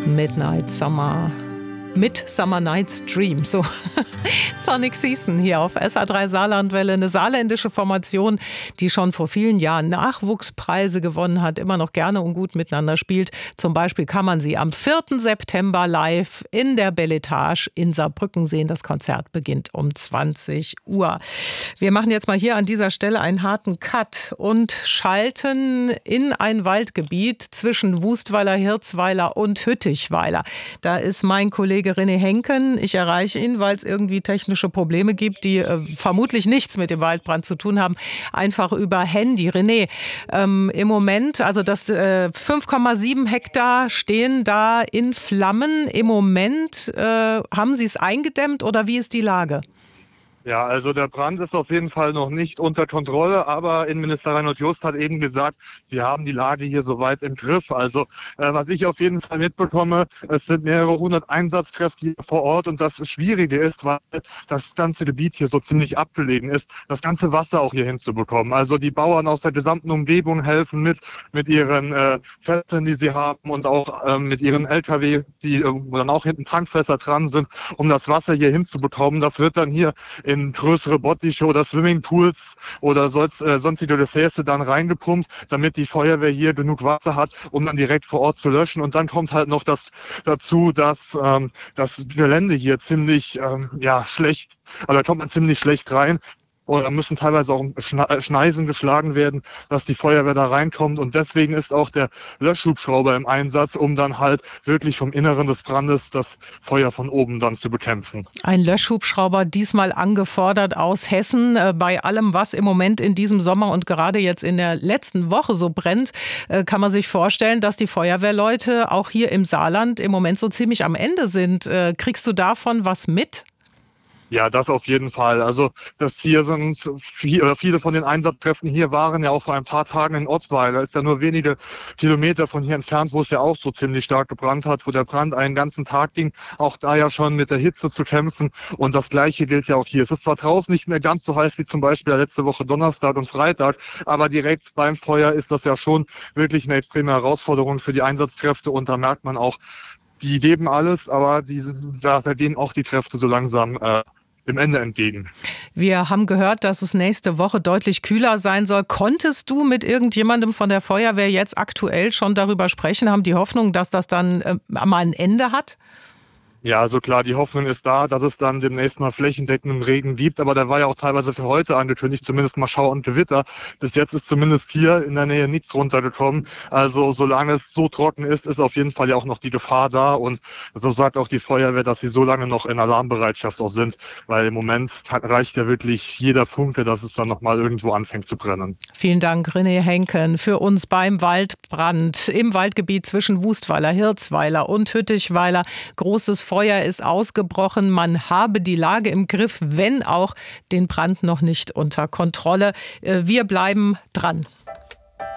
Midnight Summer. Midsummer Night's Dream, so Sonic Season hier auf SA3 Saarlandwelle, eine saarländische Formation, die schon vor vielen Jahren Nachwuchspreise gewonnen hat, immer noch gerne und gut miteinander spielt. Zum Beispiel kann man sie am 4. September live in der Beletage in Saarbrücken sehen. Das Konzert beginnt um 20 Uhr. Wir machen jetzt mal hier an dieser Stelle einen harten Cut und schalten in ein Waldgebiet zwischen Wustweiler, Hirzweiler und Hüttichweiler. Da ist mein Kollege René Henken. Ich erreiche ihn, weil es irgendwie technische Probleme gibt, die vermutlich nichts mit dem Waldbrand zu tun haben. Einfach über Handy. René, im Moment, also das 5,7 Hektar stehen da in Flammen. Im Moment haben Sie es eingedämmt oder wie ist die Lage? Ja, also der Brand ist auf jeden Fall noch nicht unter Kontrolle, aber Innenminister Reinhold Jost hat eben gesagt, sie haben die Lage hier soweit im Griff. Also was ich auf jeden Fall mitbekomme, es sind mehrere hundert Einsatzkräfte hier vor Ort und das Schwierige ist, weil das ganze Gebiet hier so ziemlich abgelegen ist, das ganze Wasser auch hier hinzubekommen. Also die Bauern aus der gesamten Umgebung helfen mit ihren Fässern, die sie haben und auch mit ihren LKW, wo dann auch hinten Tankfässer dran sind, um das Wasser hier hinzubekommen. Das wird dann hier in größere Bottiche oder Swimmingpools oder sonstige Gefäße dann reingepumpt, damit die Feuerwehr hier genug Wasser hat, um dann direkt vor Ort zu löschen. Und dann kommt halt noch dazu, dass das Gelände hier ziemlich schlecht, also da kommt man ziemlich schlecht rein. Oder müssen teilweise auch Schneisen geschlagen werden, dass die Feuerwehr da reinkommt. Und deswegen ist auch der Löschhubschrauber im Einsatz, um dann halt wirklich vom Inneren des Brandes das Feuer von oben dann zu bekämpfen. Ein Löschhubschrauber, diesmal angefordert aus Hessen. Bei allem, was im Moment in diesem Sommer und gerade jetzt in der letzten Woche so brennt, kann man sich vorstellen, dass die Feuerwehrleute auch hier im Saarland im Moment so ziemlich am Ende sind. Kriegst du davon was mit? Ja, das auf jeden Fall. Also das hier sind viele von den Einsatzkräften hier waren ja auch vor ein paar Tagen in Otzweiler. Ist ja nur wenige Kilometer von hier entfernt, wo es ja auch so ziemlich stark gebrannt hat, wo der Brand einen ganzen Tag ging. Auch da ja schon mit der Hitze zu kämpfen. Und das Gleiche gilt ja auch hier. Es ist zwar draußen nicht mehr ganz so heiß wie zum Beispiel letzte Woche Donnerstag und Freitag, aber direkt beim Feuer ist das ja schon wirklich eine extreme Herausforderung für die Einsatzkräfte. Und da merkt man auch, die geben alles, aber da gehen auch die Kräfte so langsam dem Ende entgegen. Wir haben gehört, dass es nächste Woche deutlich kühler sein soll. Konntest du mit irgendjemandem von der Feuerwehr jetzt aktuell schon darüber sprechen? Haben die Hoffnung, dass das dann mal ein Ende hat? Ja, also klar, die Hoffnung ist da, dass es dann demnächst mal flächendeckenden Regen gibt, aber der war ja auch teilweise für heute angekündigt, zumindest mal Schauer und Gewitter. Bis jetzt ist zumindest hier in der Nähe nichts runtergekommen. Also solange es so trocken ist, ist auf jeden Fall ja auch noch die Gefahr da und so sagt auch die Feuerwehr, dass sie so lange noch in Alarmbereitschaft auch sind, weil im Moment reicht ja wirklich jeder Funke, dass es dann nochmal irgendwo anfängt zu brennen. Vielen Dank, René Henken, für uns beim Waldbrand im Waldgebiet zwischen Wustweiler, Hirzweiler und Hüttichweiler. Großes Feuer ist ausgebrochen. Man habe die Lage im Griff, wenn auch den Brand noch nicht unter Kontrolle. Wir bleiben dran.